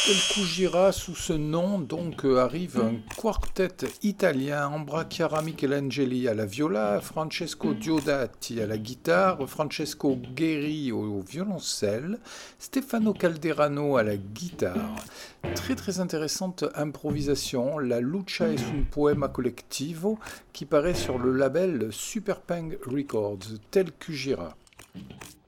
Tel Kujira, sous ce nom, donc, arrive un quartet italien, Ambra Chiara Michelangeli à la viola, Francesco Diodati à la guitare, Francesco Gheri au violoncelle, Stefano Calderano à la guitare. Très très intéressante improvisation, la Lucha es un poema colectivo, qui paraît sur le label Superpeng Records, Tel Kujira.